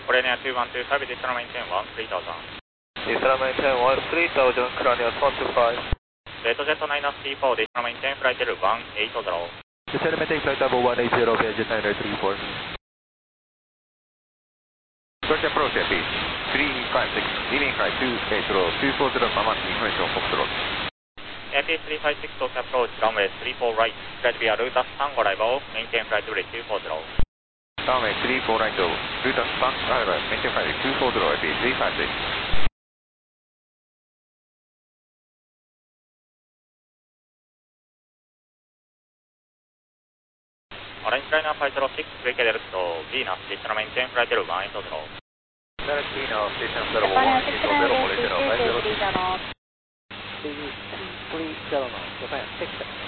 Corellia 2125, additional maintain 13,000. Additional maintain 13,000, Corellia 125. Jet 9C4, additional maintain flight level 180. Additional maintain flight level 180, via Jet 934. Approach approach at 356, leaving flight 280, 240, command information Foxtrot. AP356 to approach runway 34 right, flight via Rutas Tango arrival, maintain flight level 240. Runway 34 right, Rutas Tango arrival, maintain flight 240, AP356. Orange Liner 506, break direct to Venus, additional maintain flight level 180. Direct Venus, additional level 180, 506. 330 Japan 6.